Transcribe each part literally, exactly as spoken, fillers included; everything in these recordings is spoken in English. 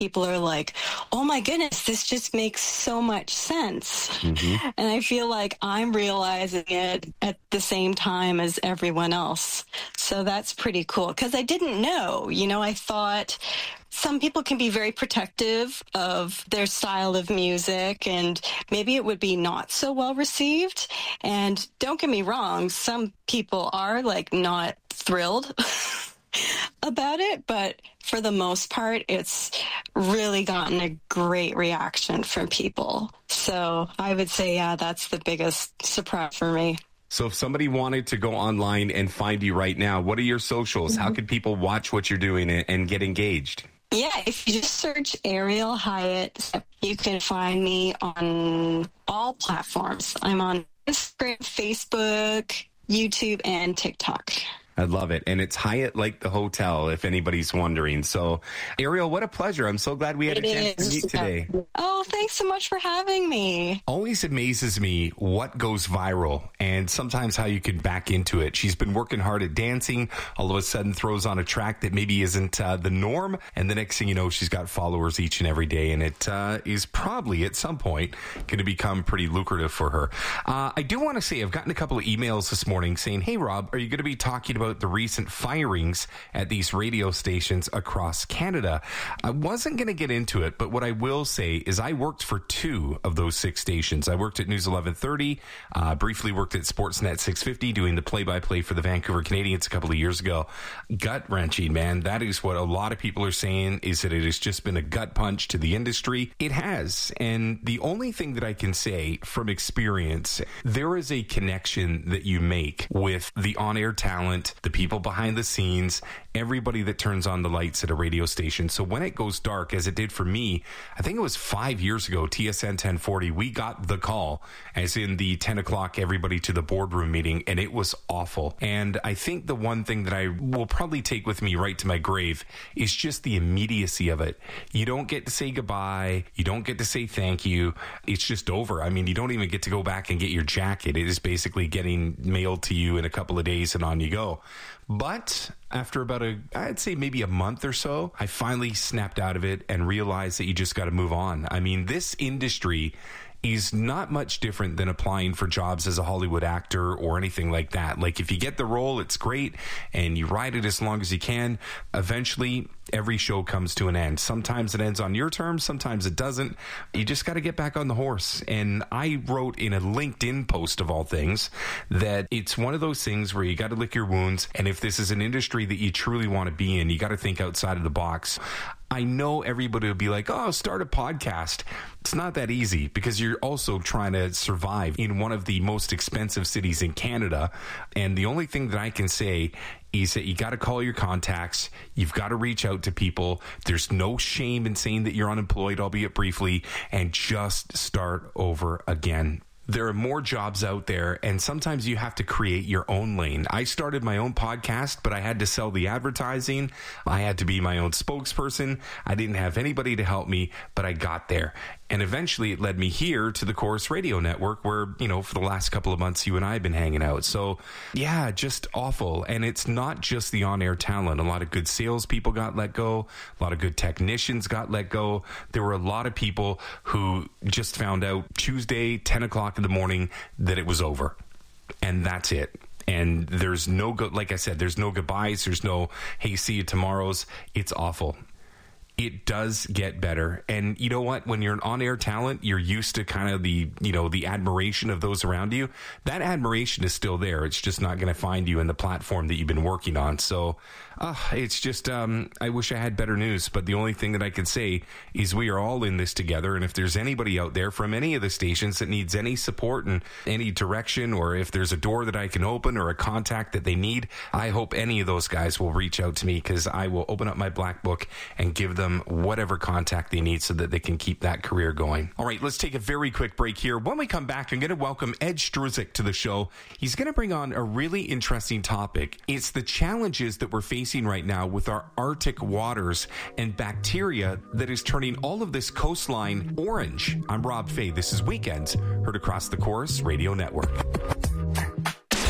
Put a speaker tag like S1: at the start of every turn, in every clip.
S1: people are like, oh my goodness, this just makes so much sense. Mm-hmm. And I feel like I'm realizing it at the same time as everyone else. So that's pretty cool, because I didn't know. You know, I thought some people can be very protective of their style of music, and maybe it would be not so well received. And don't get me wrong, some people are like not thrilled about it, but for the most part, it's really gotten a great reaction from people. So I would say, yeah, that's the biggest surprise for me.
S2: So if somebody wanted to go online and find you right now, what are your socials? Mm-hmm. How can people watch what you're doing and get engaged?
S1: Yeah, if you just search Ariel Hyatt, you can find me on all platforms. I'm on Instagram, Facebook, YouTube, and TikTok.
S2: I love it. And it's Hyatt like the hotel, if anybody's wondering. So, Ariel, what a pleasure. I'm so glad we had
S1: it
S2: a chance
S1: is.
S2: to meet today.
S1: Oh, thanks so much for having me.
S2: Always amazes me what goes viral and sometimes how you can back into it. She's been working hard at dancing, all of a sudden throws on a track that maybe isn't uh, the norm. And the next thing you know, she's got followers each and every day. And it uh, is probably at some point going to become pretty lucrative for her. Uh, I do want to say I've gotten a couple of emails this morning saying, hey, Rob, are you going to be talking about the recent firings at these radio stations across Canada? I wasn't going to get into it, but what I will say is I worked for two of those six stations. I worked at News eleven thirty, uh, briefly worked at Sportsnet six fifty doing the play-by-play for the Vancouver Canadians a couple of years ago. Gut-wrenching, man. That is what a lot of people are saying, is that it has just been a gut punch to the industry. It has. And the only thing that I can say from experience, there is a connection that you make with the on-air talent, the people behind the scenes, everybody that turns on the lights at a radio station. So when it goes dark, as it did for me, I think it was five years ago, T S N ten forty, we got the call, as in the ten o'clock, everybody to the boardroom meeting, and it was awful. And I think the one thing that I will probably take with me right to my grave is just the immediacy of it. You don't get to say goodbye. You don't get to say thank you. It's just over. I mean, you don't even get to go back and get your jacket. It is basically getting mailed to you in a couple of days and on you go. But after about a, I'd say maybe a month or so, I finally snapped out of it and realized that you just got to move on. I mean, this industry is not much different than applying for jobs as a Hollywood actor or anything like that. Like, if you get the role, it's great, and you ride it as long as you can. Eventually, every show comes to an end. Sometimes it ends on your terms, sometimes it doesn't. You just got to get back on the horse. And I wrote in a LinkedIn post, of all things, that it's one of those things where you got to lick your wounds, and if this is an industry that you truly want to be in, you got to think outside of the box. I know everybody will be like, oh, start a podcast. It's not that easy, because you're also trying to survive in one of the most expensive cities in Canada. And the only thing that I can say is that you got to call your contacts. You've got to reach out to people. There's no shame in saying that you're unemployed, albeit briefly, and just start over again. There are more jobs out there, and sometimes you have to create your own lane. I started my own podcast, but I had to sell the advertising. I had to be my own spokesperson. I didn't have anybody to help me, but I got there. And eventually it led me here to the Chorus Radio Network, where, you know, for the last couple of months, you and I have been hanging out. So, yeah, just awful. And it's not just the on-air talent. A lot of good salespeople got let go. A lot of good technicians got let go. There were a lot of people who just found out Tuesday, ten o'clock in the morning, that it was over. And that's it. And there's no, go- like I said, there's no goodbyes. There's no, hey, see you tomorrow's. It's awful. It does get better. And you know what? When you're an on-air talent, you're used to kind of the, you know, the admiration of those around you. That admiration is still there. It's just not going to find you in the platform that you've been working on. So uh, it's just, um, I wish I had better news. But the only thing that I can say is we are all in this together. And if there's anybody out there from any of the stations that needs any support and any direction, or if there's a door that I can open or a contact that they need, I hope any of those guys will reach out to me, because I will open up my black book and give them whatever contact they need so that they can keep that career going. All right, let's take a very quick break here. When we come back, I'm going to welcome Ed Struzik to the show. He's going to bring on a really interesting topic. It's the challenges that we're facing right now with our Arctic waters and bacteria that is turning all of this coastline orange. I'm Rob Fay. This is Weekends, heard across the Chorus Radio Network.
S3: At Andrew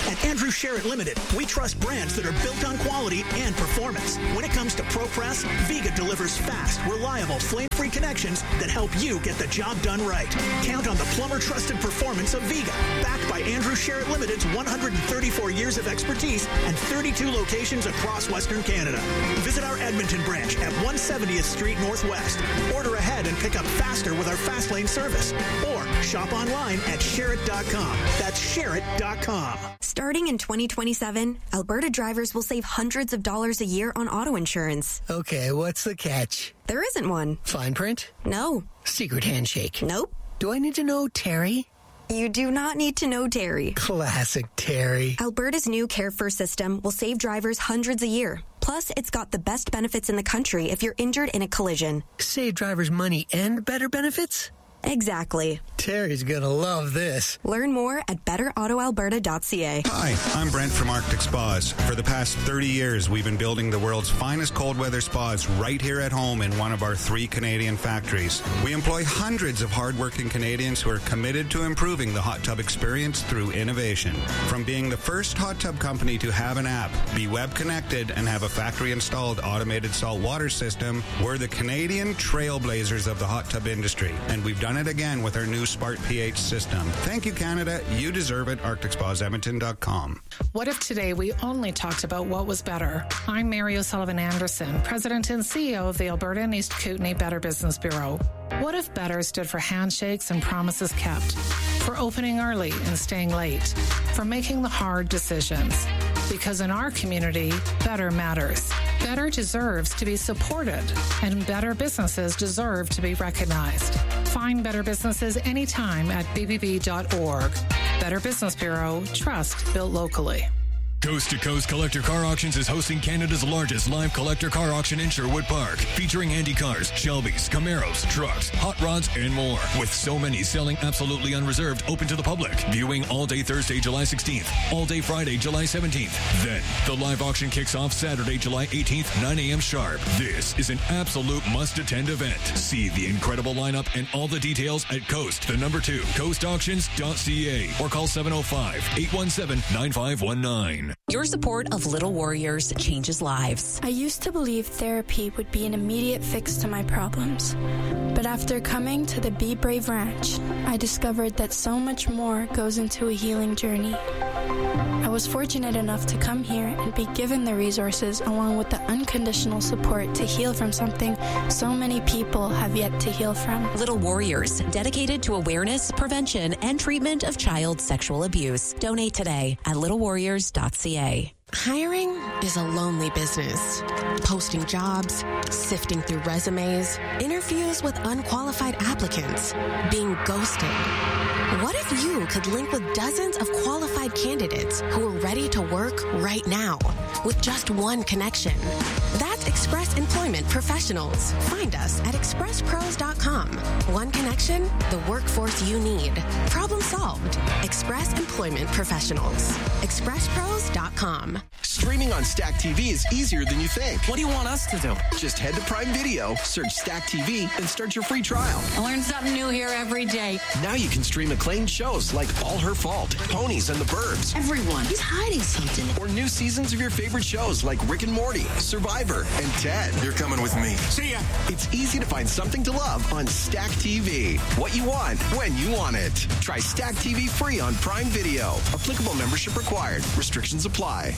S3: Andrew Sherritt Limited, we trust brands that are built on quality and performance. When it comes to ProPress, Viga delivers fast, reliable, flame-free connections that help you get the job done right. Count on the plumber-trusted performance of Viga, backed by Andrew Sherritt Limited's one hundred thirty-four years of expertise and thirty-two locations across Western Canada. Visit our Edmonton branch at one seventieth Street Northwest. Order ahead and pick up faster with our Fast Lane service. Or shop online at Sherritt dot com. That's Sherritt dot com.
S4: Starting in twenty twenty-seven, Alberta drivers will save hundreds of dollars a year on auto insurance.
S5: Okay, what's the catch?
S4: There isn't one.
S5: Fine print?
S4: No.
S5: Secret handshake?
S4: Nope.
S5: Do I need to know Terry?
S4: You do not need to know Terry.
S5: Classic Terry.
S4: Alberta's new Care First system will save drivers hundreds a year. Plus, it's got the best benefits in the country if you're injured in a collision.
S5: Save drivers money and better benefits?
S4: Exactly.
S5: Terry's gonna love this.
S4: Learn more at better auto alberta dot c a.
S6: Hi, I'm Brent from Arctic Spas. For the past thirty years, we've been building the world's finest cold weather spas right here at home in one of our three Canadian factories. We employ hundreds of hardworking Canadians who are committed to improving the hot tub experience through innovation. From being the first hot tub company to have an app, be web connected, and have a factory-installed automated salt water system, we're the Canadian trailblazers of the hot tub industry, and we've done it again with our new Smart pH system. Thank you, Canada. You deserve it. Arctic Spas Edmonton dot com.
S7: What if today we only talked about what was better? I'm Mary O'Sullivan Anderson, President and C E O of the Alberta and East Kootenay Better Business Bureau. What if better stood for handshakes and promises kept, for opening early and staying late, for making the hard decisions? Because in our community, better matters. Better deserves to be supported, and better businesses deserve to be recognized. Find better businesses anytime at b b b dot org. Better Business Bureau, trust built locally.
S8: Coast to Coast Collector Car Auctions is hosting Canada's largest live collector car auction in Sherwood Park, featuring Andy cars, Shelbys, Camaros, trucks, hot rods, and more. With so many selling absolutely unreserved, open to the public. Viewing all day Thursday, July sixteenth, all day Friday, July seventeenth. Then, the live auction kicks off Saturday, July eighteenth, nine a.m. sharp. This is an absolute must-attend event. See the incredible lineup and all the details at Coast, the number two, coast auctions dot c a, or call seven oh five, eight one seven, nine five one nine.
S9: Your support of Little Warriors changes lives.
S10: I used to believe therapy would be an immediate fix to my problems. But after coming to the Be Brave Ranch, I discovered that so much more goes into a healing journey. I was fortunate enough to come here and be given the resources along with the unconditional support to heal from something so many people have yet to heal from.
S9: Little Warriors, dedicated to awareness, prevention, and treatment of child sexual abuse. Donate today at little warriors dot c a.
S11: Hiring is a lonely business. Posting jobs, sifting through resumes, interviews with unqualified applicants, being ghosted. What if you could link with dozens of qualified candidates who are ready to work right now with just one connection? That's Express Employment Professionals. Find us at express pros dot com. One connection, the workforce you need. Problem solved. Express Employment Professionals. express pros dot com.
S12: Streaming on Stack T V is easier than you think.
S13: What do you want us to do?
S12: Just head to Prime Video, search Stack T V, and start your free trial.
S14: I learn something new here every day.
S12: Now you can stream acclaimed shows like All Her Fault, Ponies, and The Burbs.
S14: Everyone is hiding something.
S12: Or new seasons of your favorite shows like Rick and Morty, Survivor, and Ted.
S15: You're coming with me.
S12: See ya. It's easy to find something to love on Stack T V. What you want, when you want it. Try Stack T V free on Prime Video. Applicable membership required. Restrictions apply.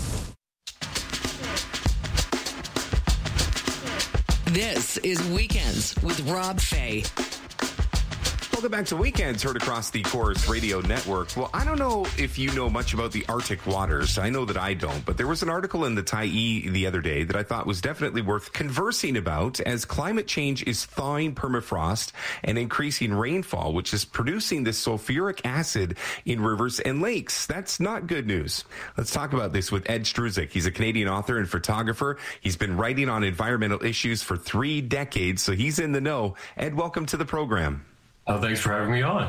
S16: This is Weekends with Rob Fay.
S2: Welcome back to Weekends, heard across the Chorus Radio Network. Well, I don't know if you know much about the Arctic waters. I know that I don't, but there was an article in the Tyee the other day that I thought was definitely worth conversing about, as climate change is thawing permafrost and increasing rainfall, which is producing this sulfuric acid in rivers and lakes. That's not good news. Let's talk about this with Ed Struzik. He's a Canadian author and photographer. He's been writing on environmental issues for three decades, so he's in the know. Ed, welcome to the program.
S17: Oh, thanks for having me on.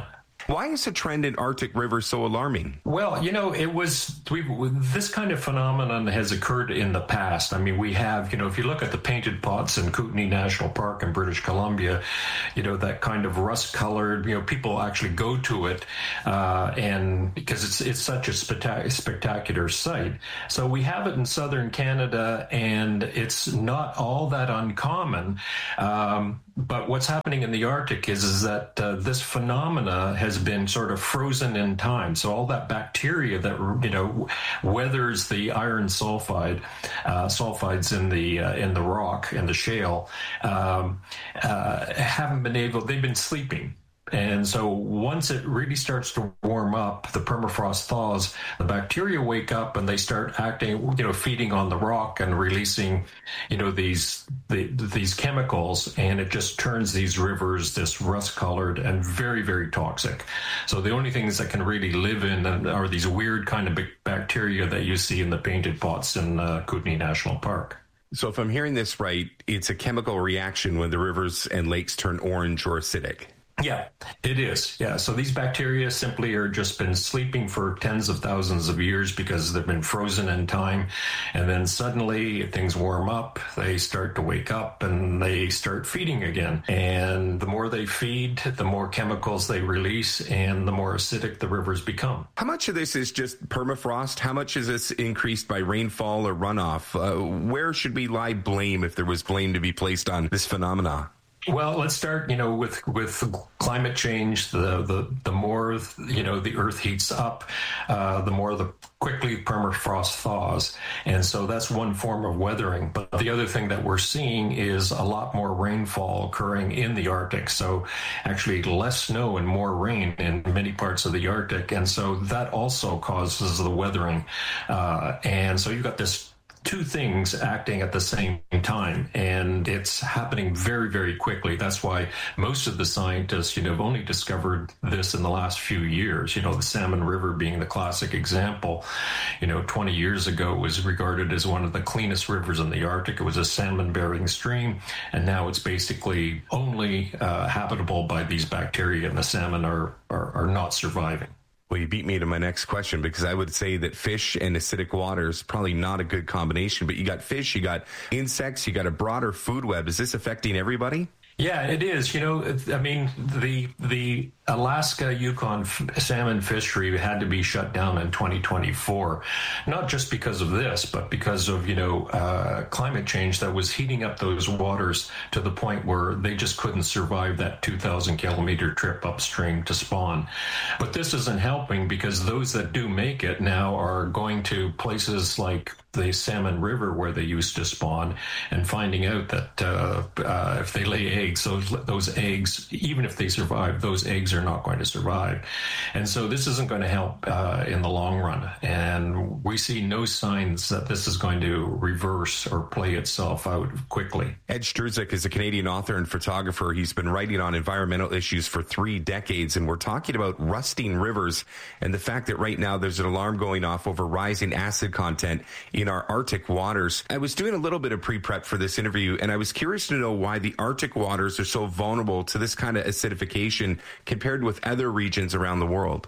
S2: Why is the trend in Arctic rivers so alarming?
S13: Well, you know, it was, we, this kind of phenomenon has occurred in the past. I mean, we have, you know, if you look at the painted pots in Kootenay National Park in British Columbia, you know, that kind of rust-colored, you know, people actually go to it, uh, and because it's it's such a spectac- spectacular sight. So we have it in southern Canada, and it's not all that uncommon. Um, but what's happening in the Arctic is, is that uh, this phenomena has been sort of frozen in time. So all that bacteria that, you know, weathers the iron sulfide, uh, sulfides in the uh, in the rock and the shale, um, uh, haven't been able, they've been sleeping. And so once it really starts to warm up, the permafrost thaws, the bacteria wake up and they start acting, you know, feeding on the rock and releasing, you know, these the, these chemicals, and it just turns these rivers this rust-colored and very, very toxic. So the only things that can really live in them are these weird kind of bacteria that you see in the painted pots in uh, Kootenay National Park.
S2: So if I'm hearing this right, it's a chemical reaction when the rivers and lakes turn orange or acidic.
S13: Yeah, it is. Yeah. So these bacteria simply are just been sleeping for tens of thousands of years because they've been frozen in time. And then suddenly things warm up, they start to wake up and they start feeding again. And the more they feed, the more chemicals they release and the more acidic the rivers become.
S2: How much of this is just permafrost? How much is this increased by rainfall or runoff? Uh, where should we lie blame if there was blame to be placed on this phenomena?
S13: Well, let's start, you know, with, with climate change. The, the, the more, you know, the earth heats up, uh, the more the quickly permafrost thaws. And so that's one form of weathering. But the other thing that we're seeing is a lot more rainfall occurring in the Arctic. So actually less snow and more rain in many parts of the Arctic. And so that also causes the weathering. Uh, and so you've got this two things acting at the same time, and it's happening very, very quickly. That's why most of the scientists, you know, have only discovered this in the last few years. You know, the Salmon River being the classic example. You know, twenty years ago it was regarded as one of the cleanest rivers in the Arctic. It was a salmon-bearing stream, and now it's basically only uh, habitable by these bacteria, and the salmon are, are, are not surviving.
S2: Well, you beat me to my next question, because I would say that fish and acidic water is probably not a good combination. But you got fish, you got insects, you got a broader food web. Is this affecting everybody?
S13: Yeah, it is. You know, I mean, the the Alaska Yukon salmon fishery had to be shut down in twenty twenty-four, not just because of this, but because of, you know, uh, climate change that was heating up those waters to the point where they just couldn't survive that two thousand kilometer trip upstream to spawn. But this isn't helping, because those that do make it now are going to places like the Salmon River where they used to spawn, and finding out that uh, uh, if they lay eggs, those, those eggs, even if they survive, those eggs are not going to survive. And so this isn't going to help uh, in the long run. And we see no signs that this is going to reverse or play itself out quickly.
S2: Ed Strzok is a Canadian author and photographer. He's been writing on environmental issues for three decades, and we're talking about rusting rivers and the fact that right now there's an alarm going off over rising acid content in our Arctic waters. I was doing a little bit of pre-prep for this interview, and I was curious to know why the Arctic waters are so vulnerable to this kind of acidification compared with other regions around the world.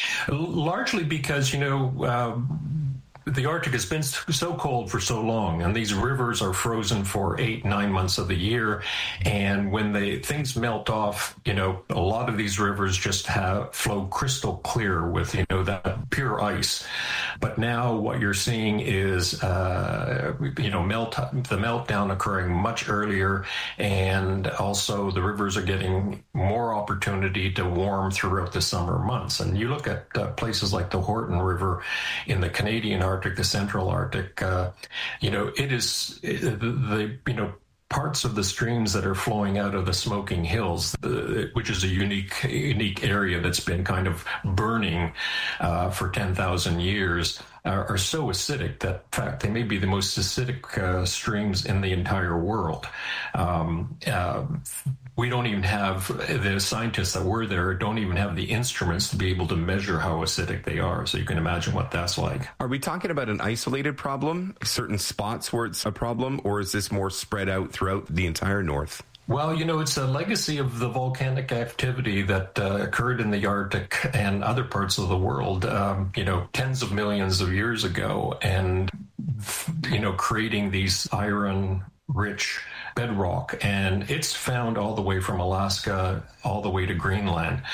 S13: Largely because, you know, uh, the Arctic has been so cold for so long, and these rivers are frozen for eight, nine months of the year. And when they things melt off, you know, a lot of these rivers just have flow crystal clear with, you know, that pure ice. But now what you're seeing is, uh, you know, melt the meltdown occurring much earlier, and also the rivers are getting more opportunity to warm throughout the summer months. And you look at uh, places like the Horton River in the Canadian Arctic, the Central Arctic, uh, you know, it is the, the, you know, parts of the streams that are flowing out of the Smoking Hills, uh, which is a unique, unique area that's been kind of burning uh, for ten thousand years, are, are so acidic that, in fact, they may be the most acidic uh, streams in the entire world. Um, uh, we don't even have, the scientists that were there don't even have the instruments to be able to measure how acidic they are. So you can imagine what that's like.
S2: Are we talking about an isolated problem, certain spots where it's a problem, or is this more spread out throughout the entire north?
S13: Well, you know, it's a legacy of the volcanic activity that uh, occurred in the Arctic and other parts of the world, um, you know, tens of millions of years ago, and, you know, creating these iron-rich bedrock. And it's found all the way from Alaska all the way to Greenland.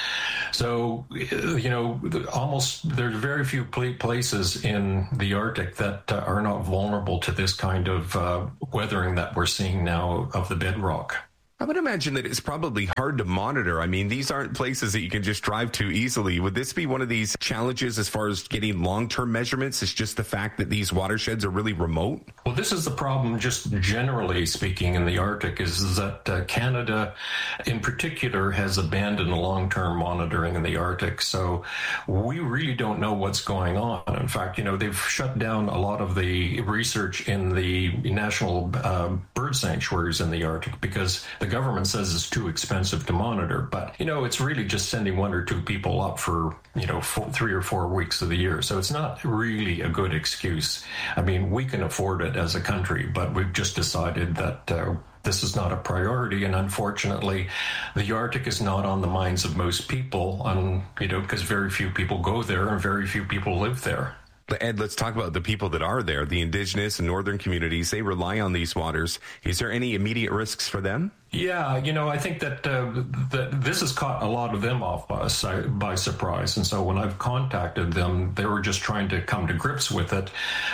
S13: So, you know, almost there's very few places in the Arctic that uh, are not vulnerable to this kind of uh, weathering that we're seeing now of the bedrock.
S2: I would imagine that it's probably hard to monitor. I mean, these aren't places that you can just drive to easily. Would this be one of these challenges as far as getting long-term measurements? It's just the fact that these watersheds are really remote?
S13: Well, this is the problem, just generally speaking, in the Arctic, is that uh, Canada in particular has abandoned long-term monitoring in the Arctic. So we really don't know what's going on. In fact, you know, they've shut down a lot of the research in the national uh, bird sanctuaries in the Arctic because the government says it's too expensive to monitor, but you know, it's really just sending one or two people up for, you know, four, three or four weeks of the year. So it's not really a good excuse. I mean, we can afford it as a country, but we've just decided that uh, this is not a priority. And unfortunately, the Arctic is not on the minds of most people, um, you know, because very few people go there and very few people live there.
S2: Ed, let's talk about the people that are there, the indigenous and northern communities. They rely on these waters. Is there any immediate risks for them?
S13: Yeah, you know, I think that, uh, that this has caught a lot of them off by, by surprise. And so when I've contacted them, they were just trying to come to grips with it.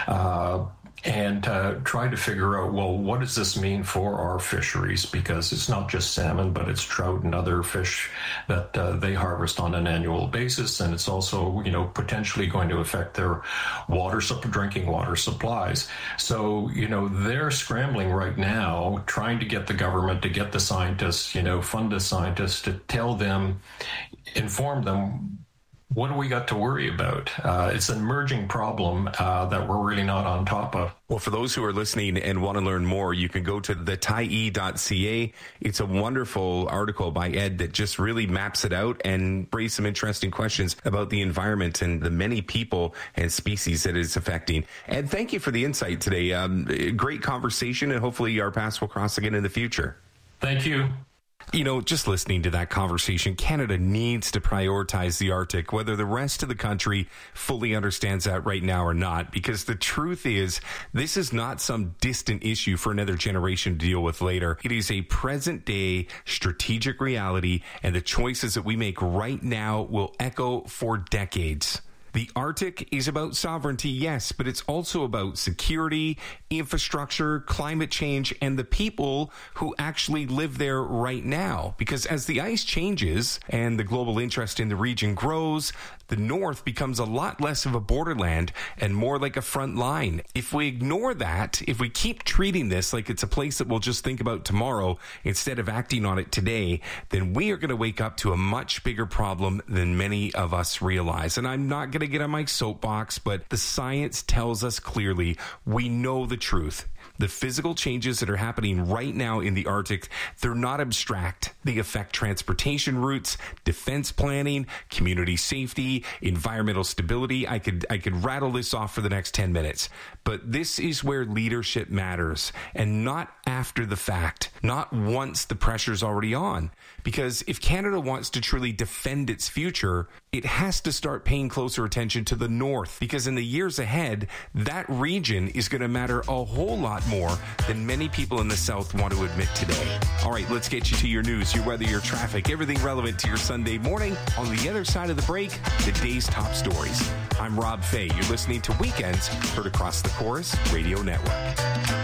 S13: Uh, and uh, try to figure out, well, what does this mean for our fisheries? Because it's not just salmon, but it's trout and other fish that uh, they harvest on an annual basis. And it's also, you know, potentially going to affect their water, drinking water supplies. So, you know, they're scrambling right now, trying to get the government, to get the scientists, you know, fund the scientists to tell them, inform them, what do we got to worry about? Uh, it's an emerging problem uh, that we're really not on top of.
S2: Well, for those who are listening and want to learn more, you can go to the tyee dot c a. It's a wonderful article by Ed that just really maps it out and raises some interesting questions about the environment and the many people and species that it's affecting. Ed, thank you for the insight today. Um, great conversation, and hopefully our paths will cross again in the future.
S13: Thank you.
S2: You know, just listening to that conversation, Canada needs to prioritize the Arctic, whether the rest of the country fully understands that right now or not, because the truth is, this is not some distant issue for another generation to deal with later. It is a present-day strategic reality, and the choices that we make right now will echo for decades. The Arctic is about sovereignty, yes, but it's also about security, infrastructure, climate change, and the people who actually live there right now. Because as the ice changes and the global interest in the region grows, the North becomes a lot less of a borderland and more like a front line. If we ignore that, if we keep treating this like it's a place that we'll just think about tomorrow instead of acting on it today, then we are going to wake up to a much bigger problem than many of us realize. And I'm not going to get on my soapbox, but the science tells us clearly, we know the truth. The physical changes that are happening right now in the Arctic, they're not abstract. They affect transportation routes, defense planning, community safety, environmental stability. I could I could rattle this off for the next ten minutes. But this is where leadership matters, and not after the fact, not once the pressure's already on. Because if Canada wants to truly defend its future, it has to start paying closer attention to the North, because in the years ahead, that region is going to matter a whole lot more than many people in the South want to admit today. All right, let's get you to your news, your weather, your traffic, everything relevant to your Sunday morning. On the other side of the break, the day's top stories. I'm Rob Fay. You're listening to Weekends, heard across the Chorus Radio Network.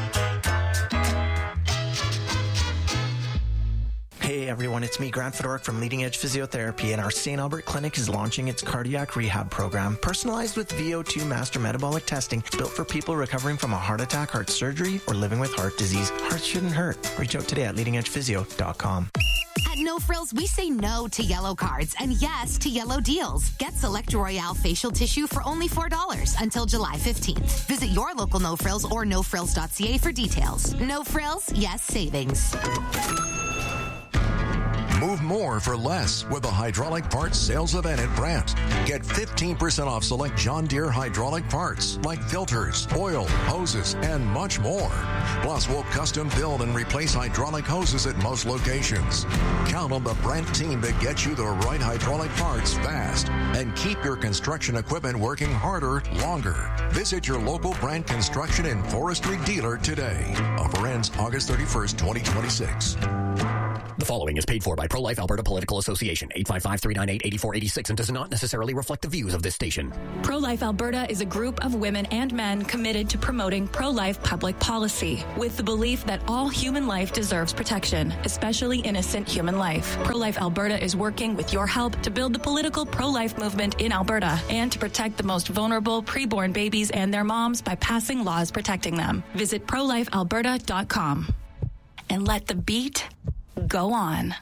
S15: Hey everyone, it's me, Grant Fedoruk from Leading Edge Physiotherapy, and our Saint Albert Clinic is launching its cardiac rehab program, personalized with V O two master metabolic testing, built for people recovering from a heart attack, heart surgery, or living with heart disease. Hearts shouldn't hurt. Reach out today at leading edge physio dot com.
S17: At No Frills, we say no to yellow cards and yes to yellow deals. Get Select Royale facial tissue for only four dollars until July fifteenth. Visit your local No Frills or no frills dot c a for details. No Frills, yes savings.
S18: Move more for less with a hydraulic parts sales event at Brandt. Get fifteen percent off select John Deere hydraulic parts like filters, oil, hoses, and much more. Plus, we'll custom build and replace hydraulic hoses at most locations. Count on the Brandt team to get you the right hydraulic parts fast and keep your construction equipment working harder longer. Visit your local Brandt Construction and Forestry dealer today. Offer ends August thirty-first, twenty twenty-six.
S19: The following is paid for by Pro-Life Alberta Political Association, eight five five, three nine eight, eight four eight six, and does not necessarily reflect the views of this station.
S20: Pro-Life Alberta is a group of women and men committed to promoting pro-life public policy with the belief that all human life deserves protection, especially innocent human life. Pro-Life Alberta is working with your help to build the political pro-life movement in Alberta and to protect the most vulnerable preborn babies and their moms by passing laws protecting them. Visit pro life alberta dot com and let the beat go on.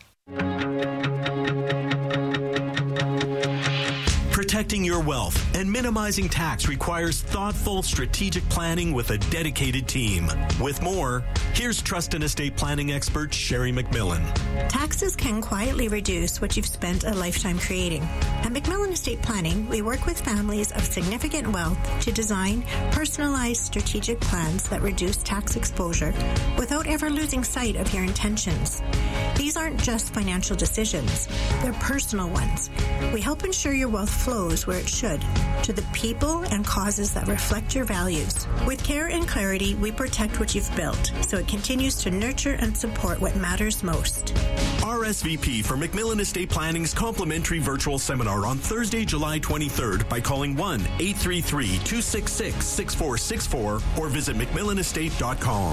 S21: Protecting your wealth and minimizing tax requires thoughtful, strategic planning with a dedicated team. With more, here's trust and estate planning expert Sherry McMillan.
S22: Taxes can quietly reduce what you've spent a lifetime creating. At McMillan Estate Planning, we work with families of significant wealth to design personalized strategic plans that reduce tax exposure without ever losing sight of your intentions. These aren't just financial decisions, they're personal ones. We help ensure your wealth flows where it should, to the people and causes that reflect your values. With care and clarity, we protect what you've built, so it continues to nurture and support what matters most.
S21: R S V P for McMillan Estate Planning's complimentary virtual seminar on Thursday, July twenty-third by calling one eight three three, two six six, six four six four or visit mcmillan estate dot com.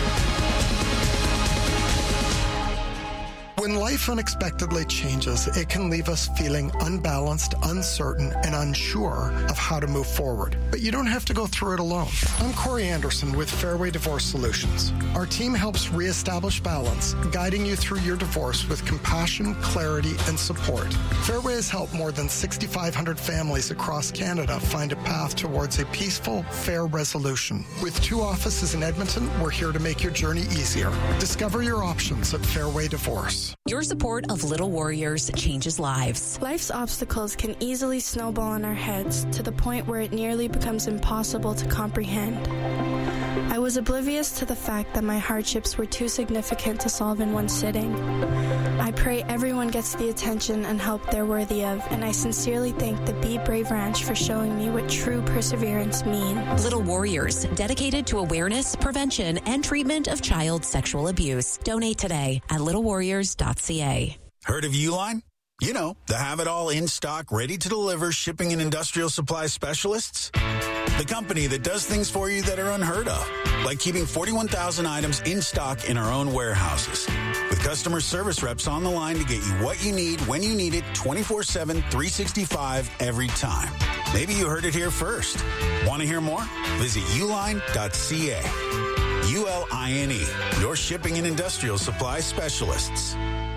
S23: When life unexpectedly changes, it can leave us feeling unbalanced, uncertain, and unsure of how to move forward. But you don't have to go through it alone. I'm Corey Anderson with Fairway Divorce Solutions. Our team helps reestablish balance, guiding you through your divorce with compassion, clarity, and support. Fairway has helped more than six thousand five hundred families across Canada find a path towards a peaceful, fair resolution. With two offices in Edmonton, we're here to make your journey easier. Discover your options at Fairway Divorce.
S9: Your support of Little Warriors changes lives.
S10: Life's obstacles can easily snowball in our heads to the point where it nearly becomes impossible to comprehend. I was oblivious to the fact that my hardships were too significant to solve in one sitting. I pray everyone gets the attention and help they're worthy of, and I sincerely thank the Be Brave Ranch for showing me what true perseverance means.
S9: Little Warriors, dedicated to awareness, prevention, and treatment of child sexual abuse. Donate today at little warriors dot c a.
S24: Heard of Uline? You know, the have-it-all in stock, ready-to-deliver shipping and industrial supply specialists. The company that does things for you that are unheard of, like keeping forty-one thousand items in stock in our own warehouses. With customer service reps on the line to get you what you need when you need it twenty-four seven, three sixty-five every time. Maybe you heard it here first. Want to hear more? Visit uline dot c a. U L I N E, your shipping and industrial supply specialists.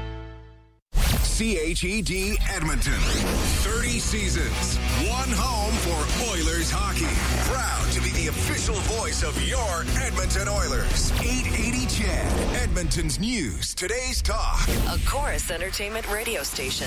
S25: C H E D Edmonton. thirty seasons. One home for Oilers hockey. Proud to be the official voice of your Edmonton Oilers. eight eighty C H E D. Edmonton's news. Today's talk.
S16: A Chorus Entertainment radio station.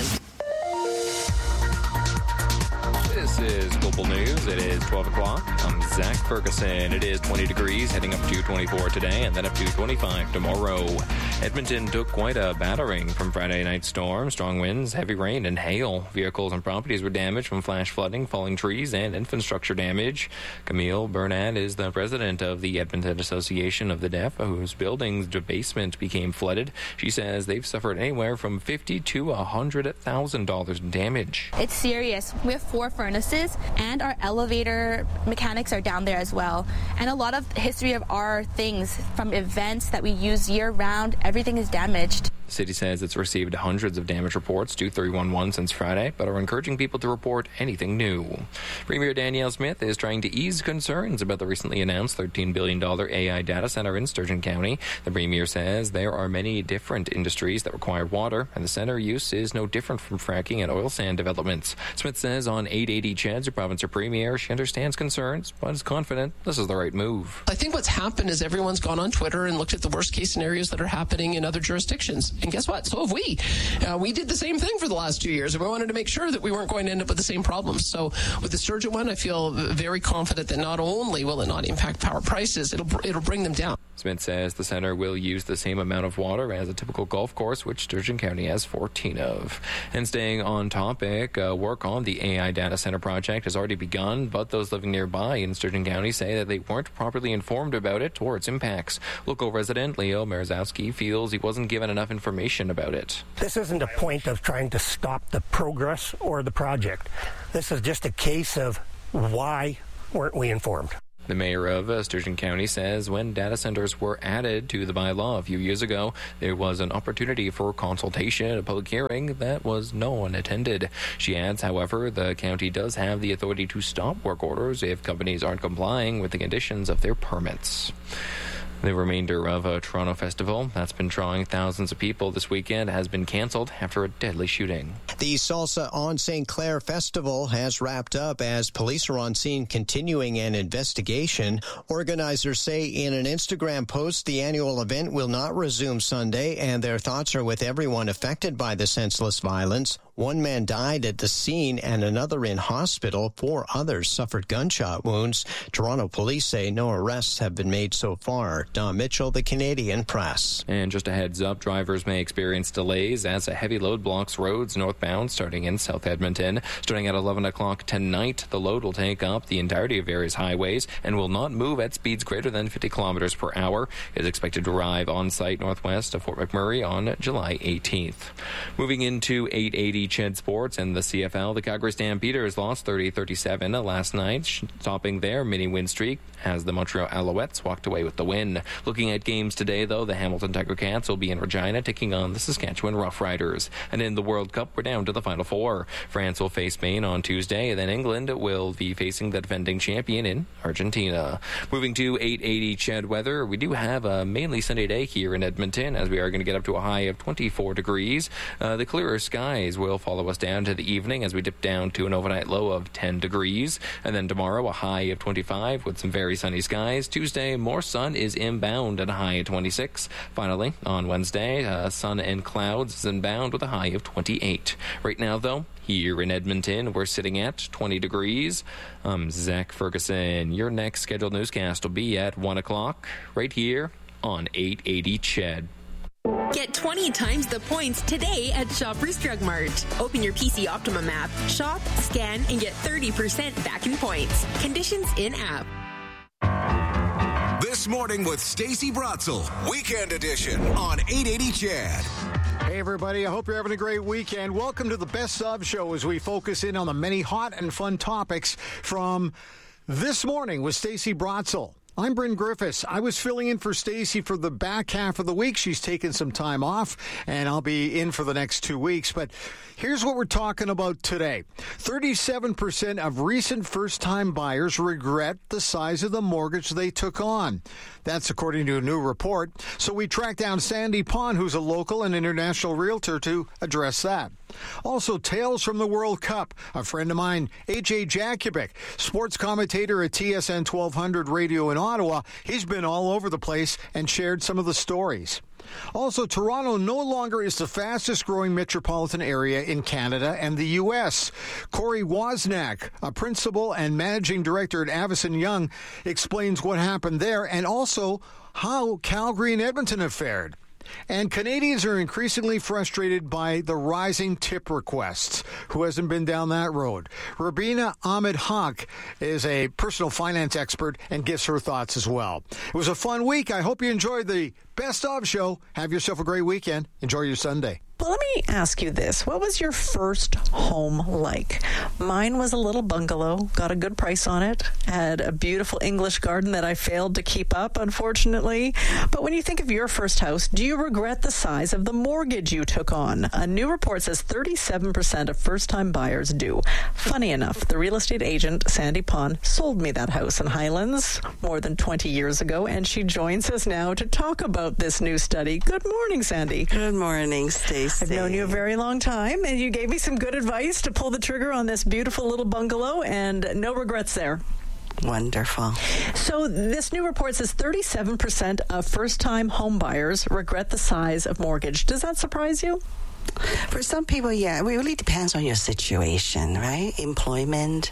S26: This is Global News. It is twelve o'clock. I'm Zach Ferguson. It is twenty degrees, heading up to twenty-four today, and then up to twenty-five tomorrow. Edmonton took quite a battering from Friday night storm. Strong winds, heavy rain, and hail. Vehicles and properties were damaged from flash flooding, falling trees, and infrastructure damage. Camille Burnett is the president of the Edmonton Association of the Deaf, whose building's basement became flooded. She says they've suffered anywhere from fifty thousand to one hundred thousand dollars in damage.
S27: It's serious. We have four furnaces, and our elevator mechanics are down there as well. And a lot of history of our things from events that we use year-round, everything is damaged.
S26: The city says it's received hundreds of damage reports to three one one since Friday, but are encouraging people to report anything new. Premier Danielle Smith is trying to ease concerns about the recently announced thirteen billion dollars A I data center in Sturgeon County. The Premier says there are many different industries that require water, and the center use is no different from fracking and oil sand developments. Smith says on eight eighty Kathy Ched's province premier. She understands concerns, but is confident this is the right move.
S1: I think what's happened is everyone's gone on Twitter and looked at the worst case scenarios that are happening in other jurisdictions. And guess what? So have we. Uh, we did the same thing for the last two years, and we wanted to make sure that we weren't going to end up with the same problems. So with the Sturgeon one, I feel very confident that not only will it not impact power prices, it'll it'll bring them down.
S26: Smith says the center will use the same amount of water as a typical golf course, which Sturgeon County has fourteen of. And staying on topic, uh, work on the A I data center project has already begun, but those living nearby in Sturgeon County say that they weren't properly informed about it or its impacts. Local resident Leo Marzowski feels he wasn't given enough information about it.
S3: This isn't a point of trying to stop the progress or the project. This is just a case of why weren't we informed.
S26: The mayor of uh, Sturgeon County says when data centers were added to the bylaw a few years ago, there was an opportunity for consultation, a public hearing that was no one attended. She adds, however, the county does have the authority to stop work orders if companies aren't complying with the conditions of their permits. The remainder of a Toronto festival that's been drawing thousands of people this weekend has been cancelled after a deadly shooting.
S4: The Salsa on Saint Clair Festival has wrapped up as police are on scene continuing an investigation. Organizers say in an Instagram post the annual event will not resume Sunday and their thoughts are with everyone affected by the senseless violence. One man died at the scene and another in hospital. Four others suffered gunshot wounds. Toronto police say no arrests have been made so far. Don Mitchell, the Canadian Press.
S26: And just a heads up, drivers may experience delays as a heavy load blocks roads northbound starting in South Edmonton. Starting at eleven o'clock tonight, the load will take up the entirety of various highways and will not move at speeds greater than fifty kilometers per hour. It is expected to arrive on site northwest of Fort McMurray on July eighteenth. Moving into eight eighty Ched Sports and the C F L, the Calgary Stampeders lost thirty thirty-seven last night, stopping their mini win streak as the Montreal Alouettes walked away with the win. Looking at games today, though, the Hamilton Tiger Cats will be in Regina taking on the Saskatchewan Roughriders. And in the World Cup, we're down to the Final Four. France will face Spain on Tuesday, and then England will be facing the defending champion in Argentina. Moving to eight eighty Ched weather, we do have a mainly sunny day here in Edmonton as we are going to get up to a high of twenty-four degrees. Uh, the clearer skies will follow us down to the evening as we dip down to an overnight low of ten degrees. And then tomorrow, a high of twenty-five with some very sunny skies. Tuesday, more sun is inbound at a high of twenty-six. Finally, on Wednesday, uh, sun and clouds is inbound with a high of twenty-eight. Right now, though, here in Edmonton, we're sitting at twenty degrees. I'm Zach Ferguson. Your next scheduled newscast will be at one o'clock right here on eight eighty Ched.
S5: Get twenty times the points today at Shoppers Drug Mart. Open your P C Optimum app, shop, scan, and get thirty percent back in points. Conditions in app.
S25: This Morning with Stacey Bratzel, Weekend Edition on eight eighty Ched.
S6: Hey everybody, I hope you're having a great weekend. Welcome to the Best of Show as we focus in on the many hot and fun topics from This Morning with Stacey Bratzel. I'm Bryn Griffiths. I was filling in for Stacey for the back half of the week. She's taken some time off, and I'll be in for the next two weeks. But here's what we're talking about today. thirty-seven percent of recent first-time buyers regret the size of the mortgage they took on. That's according to a new report. So we tracked down Sandy Pon, who's a local and international realtor, to address that. Also, tales from the World Cup. A friend of mine, A J Jakubik, sports commentator at T S N twelve hundred Radio in Ottawa. He's been all over the place and shared some of the stories. Also, Toronto no longer is the fastest growing metropolitan area in Canada and the U S. Corey Wozniak, a principal and managing director at Avison Young, explains what happened there and also how Calgary and Edmonton have fared. And Canadians are increasingly frustrated by the rising tip requests. Who hasn't been down that road? Rabina Ahmed Haq is a personal finance expert and gives her thoughts as well. It was a fun week. I hope you enjoyed the Best of Show. Have yourself a great weekend. Enjoy your Sunday.
S7: Well, let me ask you this. What was your first home like? Mine was a little bungalow, got a good price on it, had a beautiful English garden that I failed to keep up, unfortunately. But when you think of your first house, do you regret the size of the mortgage you took on? A new report says thirty-seven percent of first-time buyers do. Funny enough, the real estate agent, Sandy Pon, sold me that house in Highlands more than twenty years ago, and she joins us now to talk about this new study. Good morning, Sandy.
S8: Good morning, Stacey.
S2: Stacey.
S7: I've known you a very long time, and you gave me some good advice to pull the trigger on this beautiful little bungalow, and no regrets there.
S2: Wonderful.
S7: So this new report says thirty-seven percent of first-time home buyers regret the size of mortgage. Does that surprise you?
S2: For some people, yeah, it really depends on your situation, right? Employment